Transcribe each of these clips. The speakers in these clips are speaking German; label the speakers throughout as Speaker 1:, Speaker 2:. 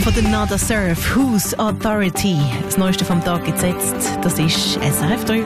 Speaker 1: von der Nada Surf, Whose Authority. Das Neueste vom Tag gibt's jetzt. Das ist SRF 3.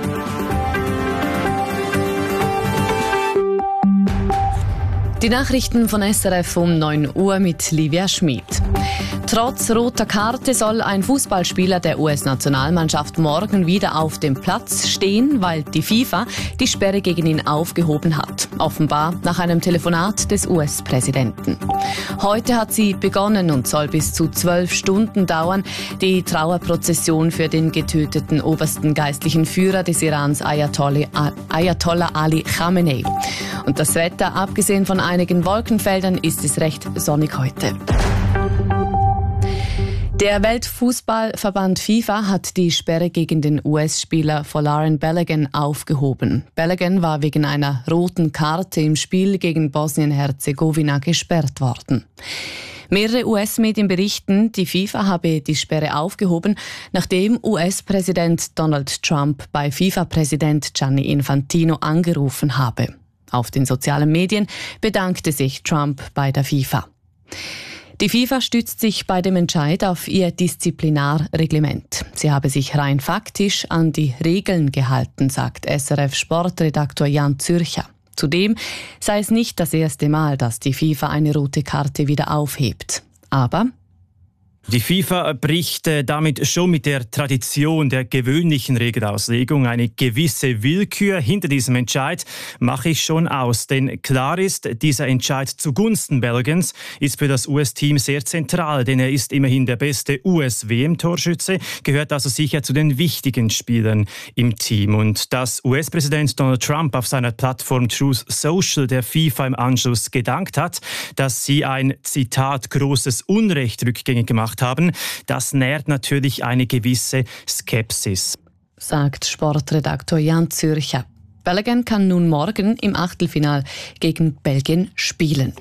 Speaker 1: Die Nachrichten von SRF um 9 Uhr mit Livia Schmid. Trotz roter Karte soll ein Fußballspieler der US-Nationalmannschaft morgen wieder auf dem Platz stehen, weil die FIFA die Sperre gegen ihn aufgehoben hat. Offenbar nach einem Telefonat des US-Präsidenten. Heute hat sie begonnen und soll bis zu 12 Stunden dauern. Die Trauerprozession für den getöteten obersten geistlichen Führer des Irans, Ayatollah Ali Khamenei. Und das Wetter, abgesehen von einigen Wolkenfeldern, ist es recht sonnig heute. Der Weltfußballverband FIFA hat die Sperre gegen den US-Spieler Folarin Balogun aufgehoben. Balogun war wegen einer roten Karte im Spiel gegen Bosnien-Herzegowina gesperrt worden. Mehrere US-Medien berichten, die FIFA habe die Sperre aufgehoben, nachdem US-Präsident Donald Trump bei FIFA-Präsident Gianni Infantino angerufen habe. Auf den sozialen Medien bedankte sich Trump bei der FIFA. Die FIFA stützt sich bei dem Entscheid auf ihr Disziplinarreglement. Sie habe sich rein faktisch an die Regeln gehalten, sagt SRF-Sportredaktor Jan Zürcher. Zudem sei es nicht das erste Mal, dass die FIFA eine rote Karte wieder aufhebt. Aber
Speaker 2: die FIFA bricht damit schon mit der Tradition der gewöhnlichen Regelauslegung. Eine gewisse Willkür hinter diesem Entscheid mache ich schon aus. Denn klar ist, dieser Entscheid zugunsten Belgiens ist für das US-Team sehr zentral. Denn er ist immerhin der beste US-WM-Torschütze, gehört also sicher zu den wichtigen Spielern im Team. Und dass US-Präsident Donald Trump auf seiner Plattform Truth Social der FIFA im Anschluss gedankt hat, dass sie ein, Zitat, großes Unrecht rückgängig gemacht haben, das nährt natürlich eine gewisse Skepsis,
Speaker 1: sagt Sportredaktor Jan Zürcher. Balogun kann nun morgen im Achtelfinal gegen Belgien spielen.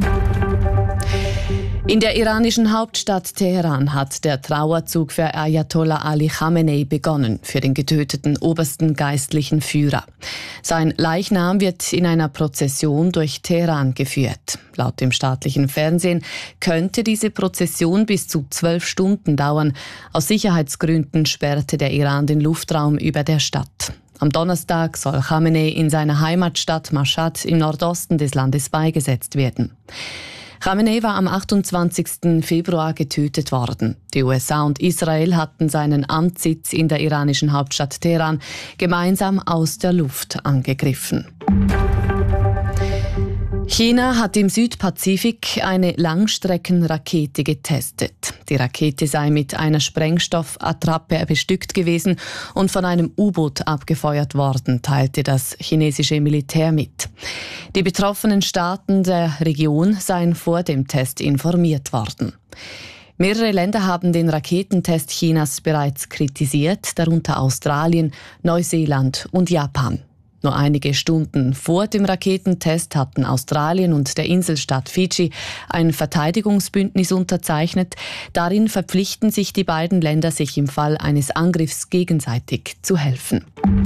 Speaker 1: In der iranischen Hauptstadt Teheran hat der Trauerzug für Ayatollah Ali Khamenei begonnen, für den getöteten obersten geistlichen Führer. Sein Leichnam wird in einer Prozession durch Teheran geführt. Laut dem staatlichen Fernsehen könnte diese Prozession bis zu 12 Stunden dauern. Aus Sicherheitsgründen sperrte der Iran den Luftraum über der Stadt. Am Donnerstag soll Khamenei in seiner Heimatstadt Mashhad im Nordosten des Landes beigesetzt werden. Khamenei war am 28. Februar getötet worden. Die USA und Israel hatten seinen Amtssitz in der iranischen Hauptstadt Teheran gemeinsam aus der Luft angegriffen. China hat im Südpazifik eine Langstreckenrakete getestet. Die Rakete sei mit einer Sprengstoffattrappe bestückt gewesen und von einem U-Boot abgefeuert worden, teilte das chinesische Militär mit. Die betroffenen Staaten der Region seien vor dem Test informiert worden. Mehrere Länder haben den Raketentest Chinas bereits kritisiert, darunter Australien, Neuseeland und Japan. Nur einige Stunden vor dem Raketentest hatten Australien und der Inselstaat Fidschi ein Verteidigungsbündnis unterzeichnet. Darin verpflichten sich die beiden Länder, sich im Fall eines Angriffs gegenseitig zu helfen.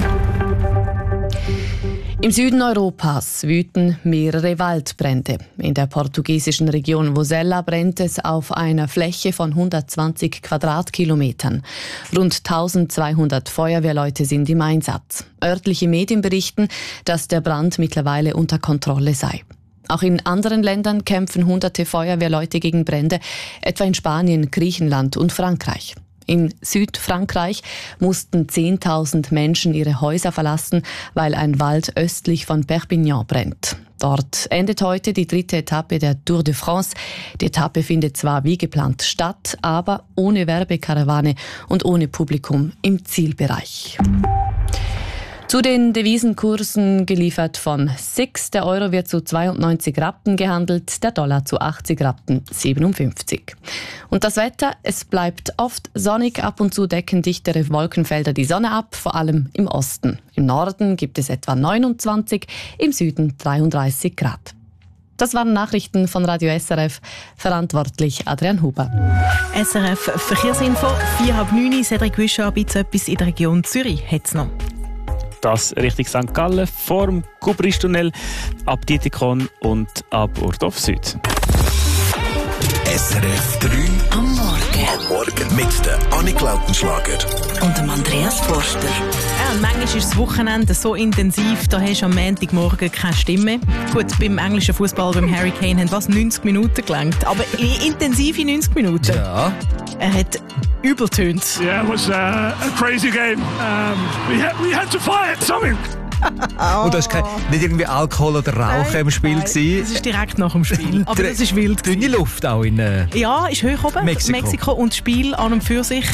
Speaker 1: Im Süden Europas wüten mehrere Waldbrände. In der portugiesischen Region Vozela brennt es auf einer Fläche von 120 Quadratkilometern. Rund 1200 Feuerwehrleute sind im Einsatz. Örtliche Medien berichten, dass der Brand mittlerweile unter Kontrolle sei. Auch in anderen Ländern kämpfen hunderte Feuerwehrleute gegen Brände, etwa in Spanien, Griechenland und Frankreich. In Südfrankreich mussten 10.000 Menschen ihre Häuser verlassen, weil ein Wald östlich von Perpignan brennt. Dort endet heute die 3. Etappe der Tour de France. Die Etappe findet zwar wie geplant statt, aber ohne Werbekarawane und ohne Publikum im Zielbereich. Zu den Devisenkursen geliefert von SIX. Der Euro wird zu 92 Rappen gehandelt, der Dollar zu 80 Rappen 57. Und das Wetter, es bleibt oft sonnig, ab und zu decken dichtere Wolkenfelder die Sonne ab, vor allem im Osten. Im Norden gibt es etwa 29, im Süden 33 Grad. Das waren Nachrichten von Radio SRF, verantwortlich Adrian Huber.
Speaker 3: SRF Verkehrsinfo, 8:30, Cedric Wischer, etwas in der Region Zürich hat's noch.
Speaker 4: Das Richtung St. Gallen, vor dem Kubristunnel, ab Dietikon und ab Urdorf Süd.
Speaker 5: SRF 3 am Morgen. Morgen mit der Annik Lautenschlager
Speaker 6: und dem Andreas Forster.
Speaker 3: Ja, und manchmal ist das Wochenende so intensiv, da hast du am Montagmorgen keine Stimme. Gut, beim englischen Fußball, beim Harry Kane, haben 90 Minuten gelangt. Aber intensive 90 Minuten.
Speaker 7: Ja.
Speaker 3: Er hat übel tönt.
Speaker 8: Yeah, it was a crazy game. We had to fight something.
Speaker 7: Und da war nicht irgendwie Alkohol oder Rauchen im Spiel gewesen.
Speaker 3: Das ist direkt nach dem Spiel. Aber das ist wild.
Speaker 7: Dünne Luft auch in
Speaker 3: ja, ist hoch oben. Mexiko. Und das Spiel an und für sich.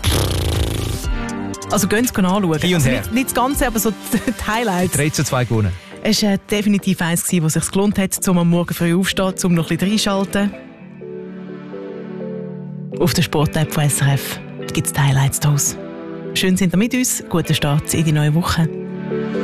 Speaker 3: Also gehen Sie anschauen.
Speaker 7: Hin und her.
Speaker 3: Nicht das Ganze, aber so die Highlights.
Speaker 7: 3:2 gewonnen.
Speaker 3: Es war definitiv eins, was es sich gelohnt hat, um am Morgen früh aufzustehen, um noch ein bisschen reinschalten. Auf der Sport-App von SRF gibt es die Highlights daraus. Schön sind ihr mit uns. Guten Start in die neue Woche.